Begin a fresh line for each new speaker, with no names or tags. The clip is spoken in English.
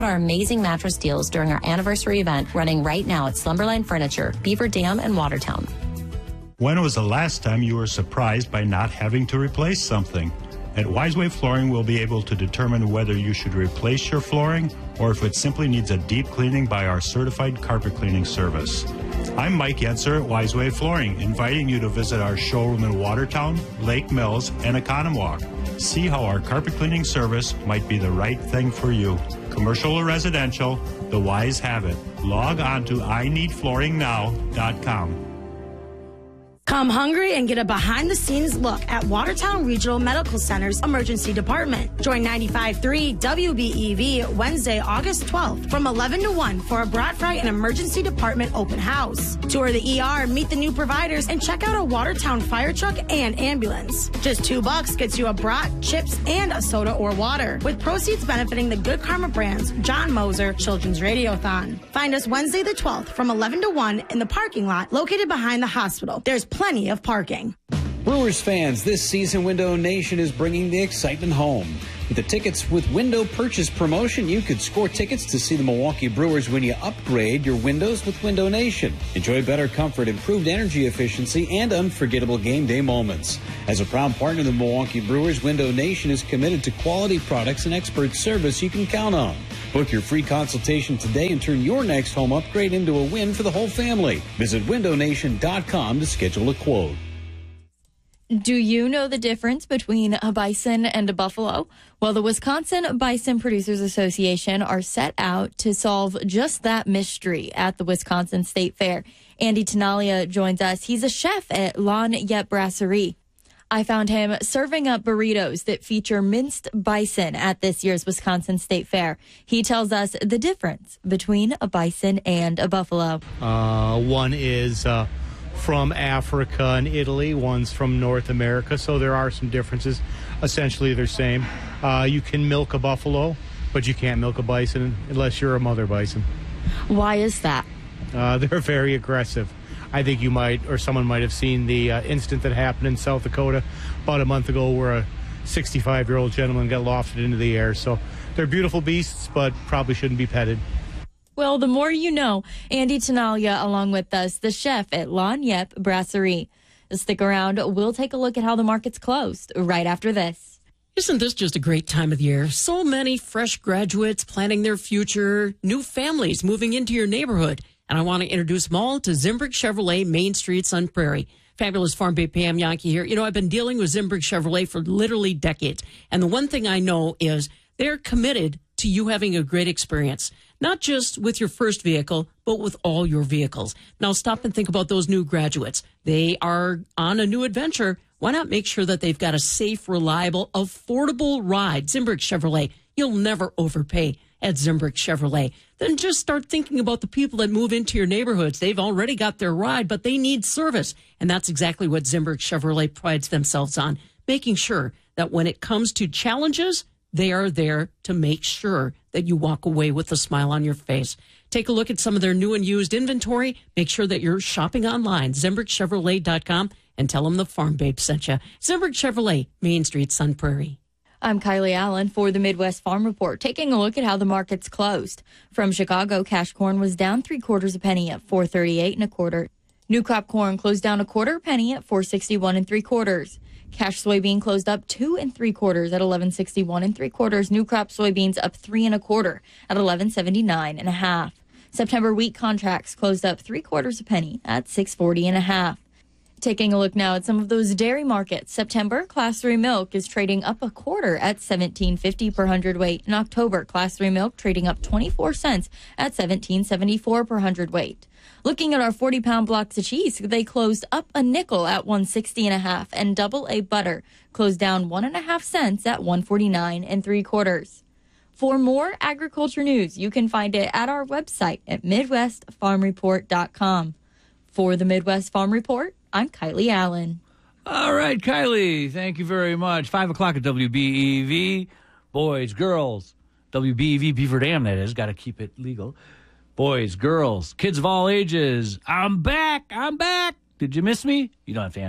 Our amazing mattress deals during our anniversary event running right now at Slumberland Furniture, Beaver Dam, and Watertown.
When was the last time you were surprised by not having to replace something? At Wiseway Flooring, we'll be able to determine whether you should replace your flooring or if it simply needs a deep cleaning by our certified carpet cleaning service. I'm Mike Yetzer at Wiseway Flooring, inviting you to visit our showroom in Watertown, Lake Mills, and Oconomowoc. See how our carpet cleaning service might be the right thing for you. Commercial or residential, the Wise have it. Log on to ineedflooringnow.com.
Come hungry and get a behind-the-scenes look at Watertown Regional Medical Center's emergency department. Join 95.3 WBEV Wednesday, August 12th from 11 to 1 for a brat fry and emergency department open house. Tour the ER, meet the new providers, and check out a Watertown fire truck and ambulance. Just $2 gets you a brat, chips, and a soda or water, with proceeds benefiting the Good Karma Brands John Moser Children's Radiothon. Find us Wednesday the 12th from 11 to 1 in the parking lot located behind the hospital. There's plenty of parking.
Brewers fans, this season Window Nation is bringing the excitement home. With the Tickets with Window purchase promotion, you could score tickets to see the Milwaukee Brewers when you upgrade your windows with Window Nation. Enjoy better comfort, improved energy efficiency, and unforgettable game day moments. As a proud partner of the Milwaukee Brewers, Window Nation is committed to quality products and expert service you can count on. Book your free consultation today and turn your next home upgrade into a win for the whole family. Visit windownation.com to schedule a quote.
Do you know the difference between a bison and a buffalo? Well, the Wisconsin Bison Producers Association are set out to solve just that mystery at the Wisconsin State Fair. Andy Tenalia joins us. He's a chef at Lagniappe Brasserie. I found him serving up burritos that feature minced bison at this year's Wisconsin State Fair. He tells us the difference between a bison and a buffalo.
One is from Africa and Italy, one's from North America, so there are some differences. Essentially, they're the same. You can milk a buffalo, but you can't milk a bison unless you're a mother bison.
Why is that?
They're very aggressive. I think you might, or someone might have seen the incident that happened in South Dakota about a month ago where a 65-year-old gentleman got lofted into the air. So they're beautiful beasts, but probably shouldn't be petted.
Well, the more you know. Andy Tenalia along with us, the chef at Lagniappe Brasserie. Stick around. We'll take a look at how the market's closed right after this.
Isn't this just a great time of the year? So many fresh graduates planning their future, new families moving into your neighborhood. And I want to introduce them all to Zimbrick Chevrolet, Main Street, Sun Prairie. Fabulous Farm Bay Pam Yankee here. You know, I've been dealing with Zimbrick Chevrolet for literally decades. And the one thing I know is they're committed to you having a great experience, not just with your first vehicle, but with all your vehicles. Now, stop and think about those new graduates. They are on a new adventure. Why not make sure that they've got a safe, reliable, affordable ride? Zimbrick Chevrolet, you'll never overpay at Zimbrick Chevrolet. Then just start thinking about the people that move into your neighborhoods. They've already got their ride, but they need service. And that's exactly what Zimbrick Chevrolet prides themselves on, making sure that when it comes to challenges, they are there to make sure that you walk away with a smile on your face. Take a look at some of their new and used inventory. Make sure that you're shopping online, ZimbrickChevrolet.com, and tell them the Farm Babe sent you. Zimbrick Chevrolet, Main Street, Sun Prairie.
I'm Kylie Allen for the Midwest Farm Report, taking a look at how the market's closed. From Chicago, cash corn was down 3/4 penny at $4.38 1/4. New crop corn closed down 1/4 penny at $4.61 3/4. Cash soybean closed up 2 3/4 at $11.61 3/4. New crop soybeans up 3 1/4 at $11.79 1/2. September wheat contracts closed up 3/4 penny at $6.40 1/2. Taking a look now at some of those dairy markets. September, Class 3 milk is trading up 1/4 at $17.50 per hundredweight. In October, Class 3 milk trading up 24 cents at $17.74 per hundredweight. Looking at our 40-pound blocks of cheese, they closed up a nickel at $1.60 1/2, and Double A butter closed down 1.5 cents at $1.49 3/4. For more agriculture news, you can find it at our website at MidwestFarmReport.com. For the Midwest Farm Report, I'm Kylie Allen.
All right, Kylie, thank you very much. 5 o'clock at WBEV. Boys, girls, WBEV Beaver Dam, that is. Got to keep it legal. Boys, girls, kids of all ages. I'm back. Did you miss me? You don't have to answer.